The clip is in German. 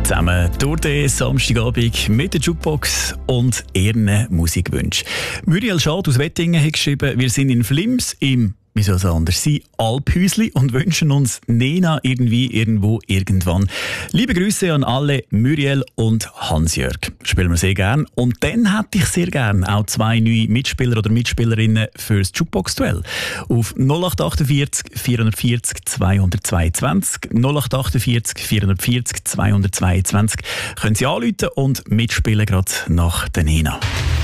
zusammen durch den Samstagabend mit der Jukebox und ihren Musikwünschen. Muriel Schad aus Wettingen hat geschrieben, wir sind in Flims im, wie soll es anders sein, Alphäusli und wünschen uns Nena irgendwie, irgendwo, irgendwann. Liebe Grüße an alle Muriel und Hans-Jörg. Spielen wir sehr gern. Und dann hätte ich sehr gern auch 2 neue Mitspieler oder Mitspielerinnen fürs Jukebox-Duell. Auf 0848 440 222 0848 440 222 können Sie anrufen und mitspielen gerade nach der Nena.